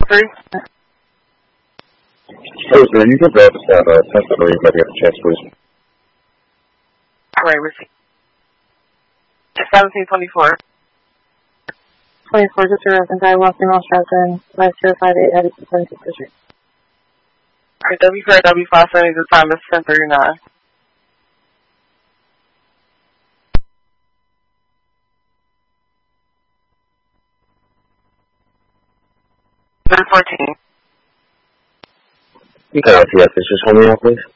Three. Oh, sir, you can grab us down test it or you might get a chance, please. Right, receipt. 1724. 24 to resident Iowa, female Stratton, 5058 headed to 76th Street. Alright, W4, W570, the time is 10:39. You can yes, it's just hold me out, please.